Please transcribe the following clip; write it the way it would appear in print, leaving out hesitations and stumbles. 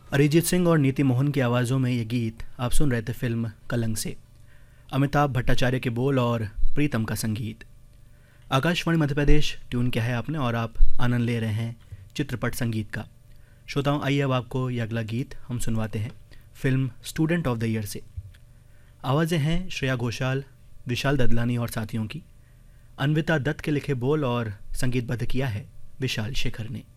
अरिजीत सिंह और नीति मोहन की आवाज़ों में ये गीत आप सुन रहे थे फिल्म कलंक से। अमिताभ भट्टाचार्य के बोल और प्रीतम का संगीत। आकाशवाणी मध्य प्रदेश ट्यून किया है आपने और आप आनंद ले रहे हैं चित्रपट संगीत का। श्रोताओं, आइए अब आपको ये अगला गीत हम सुनवाते हैं film student of the year से। आवाज़ें हैं श्रेया घोषाल, विशाल ददलानी और साथियों की। अन्विता दत्त के लिखे बोल और संगीतबद्ध किया है विशाल शेखर ने।